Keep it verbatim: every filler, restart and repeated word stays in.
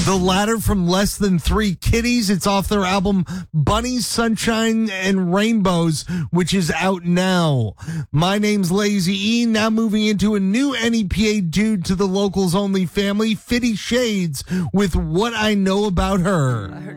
The latter from Less Than Three Kitties. It's off their album Bunnies, Sunshine, and Rainbows, which is out now. My name's Lazy E. Now moving into a new N E P A dude to the locals only family, Fifty Shades, with What I Know About Her.